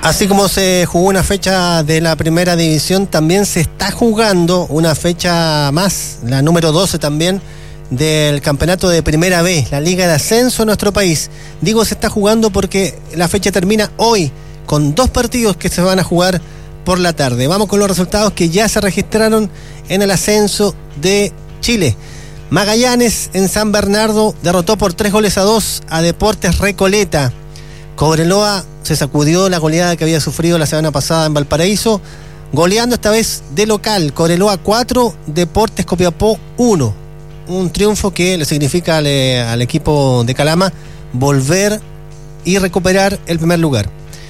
Así como se jugó una fecha de la primera división, también se está jugando una fecha más, la número 12 también, del campeonato de Primera B, la Liga de Ascenso en nuestro país. Digo se está jugando porque la fecha termina hoy, con 2 partidos que se van a jugar por la tarde. Vamos con los resultados que ya se registraron en el ascenso de Chile. Magallanes en San Bernardo derrotó por 3-2 a Deportes Recoleta. Cobreloa se sacudió la goleada que había sufrido la semana pasada en Valparaíso, goleando esta vez de local. Cobreloa 4, Deportes Copiapó 1. Un triunfo que le significa al equipo de Calama volver y recuperar el primer lugar.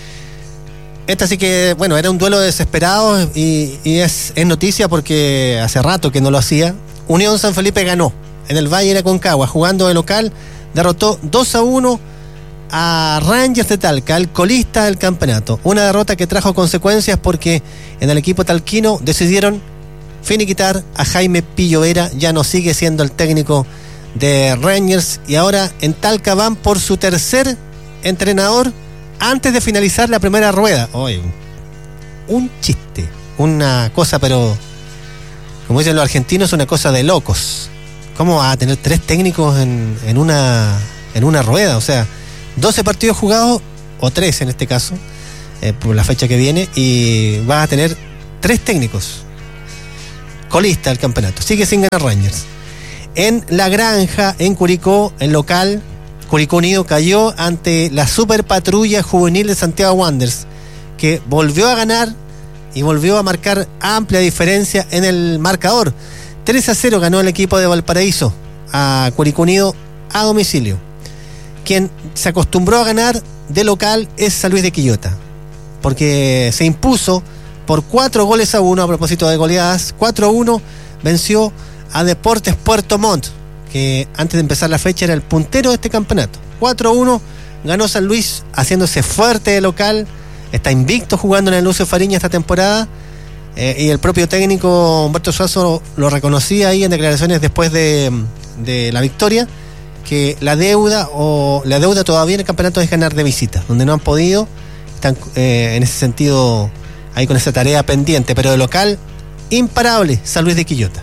Esta sí que, bueno, era un duelo desesperado y es noticia porque hace rato que no lo hacía. Unión San Felipe ganó en el Valle de Aconcagua, jugando de local, derrotó 2-1 a Rangers de Talca, el colista del campeonato. Una derrota que trajo consecuencias porque en el equipo talquino decidieron finiquitar a Jaime Pillo Vera, ya no sigue siendo el técnico de Rangers, y ahora en Talca van por su tercer entrenador antes de finalizar la primera rueda. Oye, un chiste, una cosa, pero como dicen los argentinos, una cosa de locos. ¿Cómo va a tener 3 técnicos en una rueda? O sea, 12 partidos jugados, o 3 en este caso, por la fecha que viene, y vas a tener 3 técnicos. Colista del campeonato. Sigue sin ganar Rangers. En La Granja, en Curicó, en local, Curicó Unido cayó ante la Super Patrulla Juvenil de Santiago Wanderers, que volvió a ganar y volvió a marcar amplia diferencia en el marcador. 3-0 ganó el equipo de Valparaíso a Curicó Unido a domicilio. Quien se acostumbró a ganar de local es San Luis de Quillota, porque se impuso por 4-1 a propósito de goleadas. 4-1 venció a Deportes Puerto Montt, que antes de empezar la fecha era el puntero de este campeonato. 4-1 ganó San Luis, haciéndose fuerte de local. Está invicto jugando en el Lucio Fariña esta temporada, y el propio técnico Humberto Suazo lo reconocía ahí en declaraciones después de la victoria, que la deuda todavía en el campeonato es ganar de visita, donde no han podido. Están en ese sentido ahí con esa tarea pendiente, pero de local imparable San Luis de Quillota.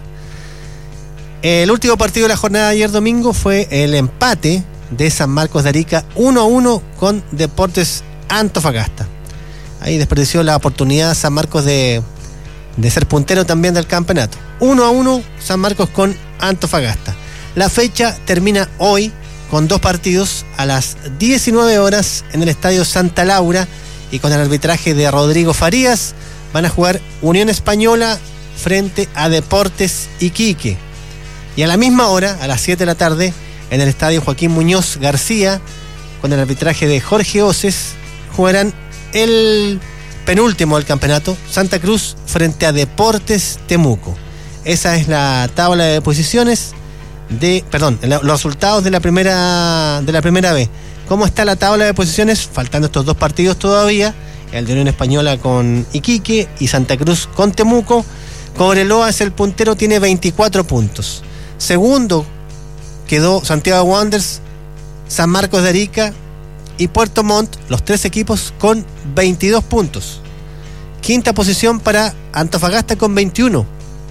El último partido de la jornada de ayer domingo fue el empate de San Marcos de Arica 1-1 con Deportes Antofagasta. Ahí desperdició la oportunidad San Marcos de ser puntero también del campeonato. 1-1 San Marcos con Antofagasta. La fecha termina hoy con 2 partidos a las 19 horas en el Estadio Santa Laura, y con el arbitraje de Rodrigo Farías van a jugar Unión Española frente a Deportes Iquique. Y a la misma hora, a las 7 de la tarde, en el Estadio Joaquín Muñoz García, con el arbitraje de Jorge Oces, jugarán el penúltimo del campeonato, Santa Cruz frente a Deportes Temuco. Esa es la tabla de posiciones los resultados de la primera B. ¿Cómo está la tabla de posiciones? Faltando estos 2 partidos todavía, el de Unión Española con Iquique y Santa Cruz con Temuco. Cobreloa es el puntero, tiene 24 puntos. Segundo quedó Santiago Wanderers, San Marcos de Arica y Puerto Montt, los 3 equipos con 22 puntos. Quinta posición para Antofagasta con 21.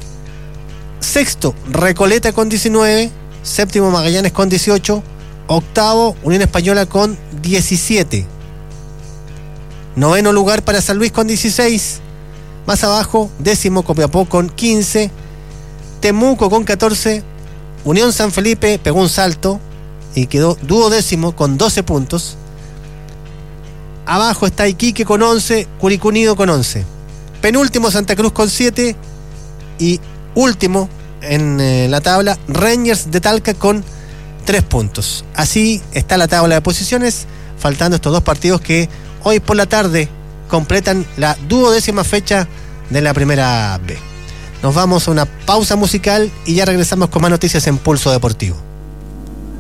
Sexto, Recoleta con 19. Séptimo, Magallanes con 18. Octavo, Unión Española con 17. Noveno lugar para San Luis con 16. Más abajo, 10º, Copiapó con 15. Temuco con 14. Unión San Felipe pegó un salto y quedó 12º con 12 puntos. Abajo está Iquique con 11, Curicó Unido con 11. Penúltimo, Santa Cruz con 7. Y último en la tabla, Rangers de Talca con 3 puntos. Así está la tabla de posiciones, faltando estos 2 partidos que hoy por la tarde completan la 12ª fecha de la Primera B. Nos vamos a una pausa musical y ya regresamos con más noticias en Pulso Deportivo.